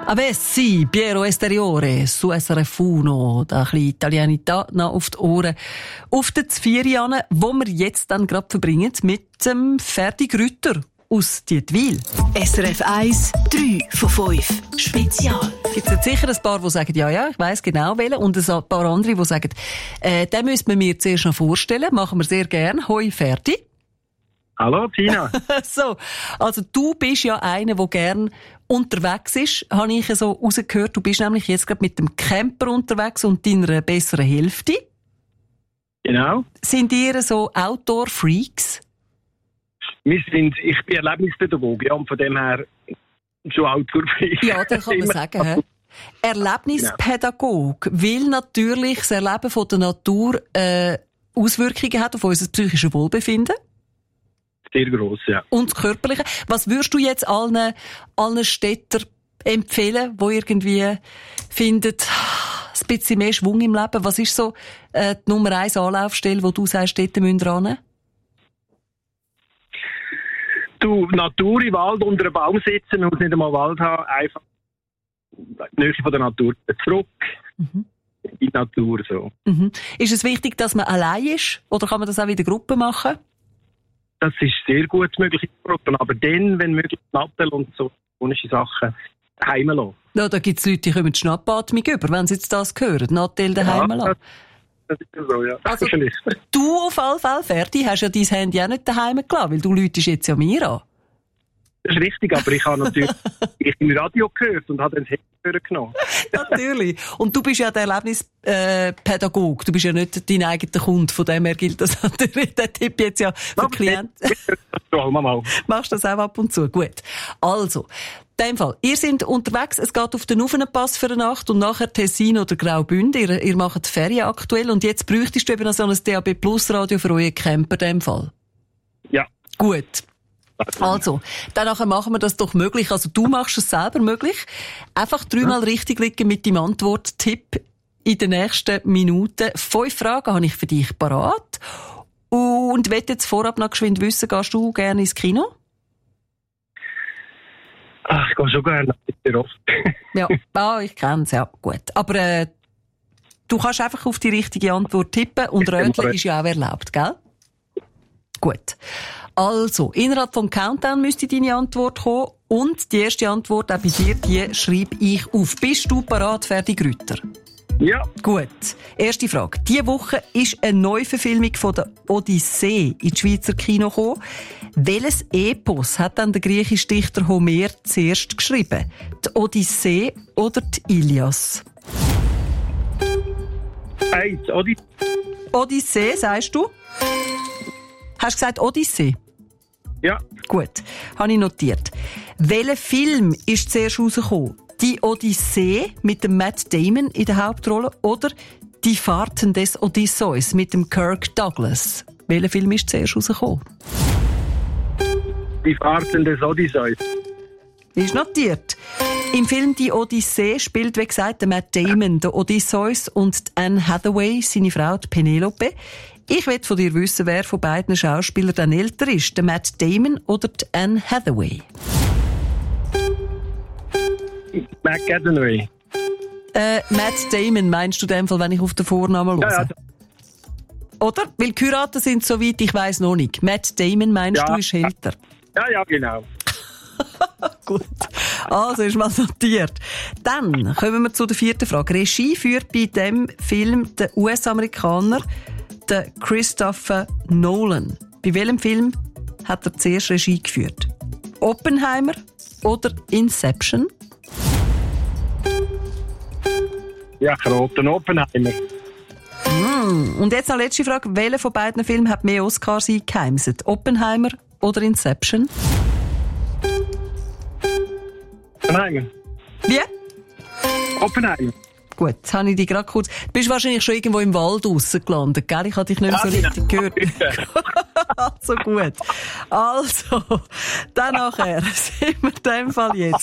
Avessi, Piero Esteriore, su SRF 1, da ein bisschen Italianità noch auf die Ohren. Auf den Zvierianen, wo wir jetzt dann gerade verbringen, mit dem Ferdi Grütter aus Dietwil. SRF 1, 3 von 5. Spezial. Gibt es sicher ein paar, die sagen, ja, ich weiss genau welchen, und ein paar andere, die sagen, den müsste man mir zuerst noch vorstellen, machen wir sehr gern. Hoi Ferdi. Hallo Tina. So, also du bist ja einer, der gern unterwegs ist, habe ich so rausgehört. Du bist nämlich jetzt gerade mit dem Camper unterwegs und deiner besseren Hälfte. Genau. Sind ihr so Outdoor-Freaks? Ich bin Erlebnispädagoge, und von dem her schon Outdoor-Freak. Ja, das kann man sagen. He? Erlebnispädagog, weil natürlich das Erleben von der Natur Auswirkungen hat auf unser psychisches Wohlbefinden. Sehr gross, ja. Und das Körperliche. Was würdest du jetzt allen Städtern empfehlen, die irgendwie finden, ein bisschen mehr Schwung im Leben? Was ist so die Nummer 1 Anlaufstelle, wo du sagst, dort müssen wir ran? Du, Natur im Wald unter einem Baum sitzen, man muss nicht einmal Wald haben, einfach die Nähe von der Natur zurück in die Natur. So. Mhm. Ist es wichtig, dass man allein ist, oder kann man das auch in der Gruppe machen? Das ist sehr gut möglich in Gruppen, aber dann, wenn möglich, Nattel und so komische Sachen daheim lassen. Ja, da gibt es Leute, die kommen die Schnappatmung über, wenn sie jetzt das hören, Nattel daheim lassen. Das ist so, ja. Also, du auf alle Fälle, Ferdi, hast ja dein Handy auch nicht daheim gelassen, weil du läutest jetzt ja mir an. Das ist richtig, aber ich habe natürlich im Radio gehört und habe dann das Handy genommen. Natürlich. Und du bist ja der Erlebnispädagog. Du bist ja nicht dein eigener Kunde. Von dem her gilt das natürlich. Der Tipp jetzt ja für Klienten. Machst du das auch ab und zu? Gut. Also, in dem Fall. Ihr seid unterwegs. Es geht auf den Ufenpass für eine Nacht und nachher Tessin oder Graubünden. Ihr macht Ferien aktuell und jetzt bräuchtest du eben noch so ein DAB Plus Radio für euren Camper in dem Fall. Ja. Gut. Also, danach machen wir das doch möglich. Also, du machst es selber möglich. Einfach 3-mal richtig liegen mit deinem Antworttipp in den nächsten Minuten. 5 Fragen habe ich für dich parat. Und wenn jetzt vorab noch geschwind wissen, gehst du gerne ins Kino? Ach, ich gehe schon gerne, sehr oft. Ja, ich kenne es, ja, gut. Aber du kannst einfach auf die richtige Antwort tippen und Röteln ist ja auch erlaubt, gell? Gut. Also, innerhalb vom Countdown müsste deine Antwort kommen und die erste Antwort auch bei dir, die schreibe ich auf. Bist du parat, Ferdi Grütter? Ja. Gut. Erste Frage. Diese Woche ist eine Neuverfilmung von der Odyssee ins Schweizer Kino gekommen. Welches Epos hat dann der griechische Dichter Homer zuerst geschrieben? Die Odyssee oder die Ilias? Odyssee, sagst du? Hast du gesagt Odyssee? Ja. Gut, habe ich notiert. Welcher Film ist zuerst rausgekommen? Die Odyssee mit dem Matt Damon in der Hauptrolle oder Die Fahrten des Odysseus mit dem Kirk Douglas? Welcher Film ist zuerst rausgekommen? Die Fahrten des Odysseus. Ist notiert. Im Film Die Odyssee spielt, wie gesagt, der Matt Damon, der Odysseus und Anne Hathaway, seine Frau, die Penelope. Ich will von dir wissen, wer von beiden Schauspielern dann älter ist, der Matt Damon oder die Anne Hathaway? Matt Hathaway. Matt Damon meinst du in dem Fall, wenn ich auf den Vornamen höre? Ja. Oder? Weil Kuraten sind soweit, ich weiss noch nicht. Matt Damon meinst du ist älter? Ja, genau. Gut. Also, ist mal notiert. Dann kommen wir zu der 4. Frage. Regie führt bei dem Film der US-Amerikaner, der Christopher Nolan. Bei welchem Film hat er zuerst Regie geführt? Oppenheimer oder Inception? Ja, Roten Oppenheimer. Und jetzt noch letzte Frage. Welcher von beiden Filmen hat mehr Oscars eingeheimset? Oppenheimer oder Inception? Oppenheimer. Wie? Oppenheimer. Gut, jetzt habe ich dich gerade kurz... Du bist wahrscheinlich schon irgendwo im Wald draussen gelandet, gell? Ich habe dich nicht mehr so richtig gehört. Also gut. Also, dann nachher sind wir in dem Fall jetzt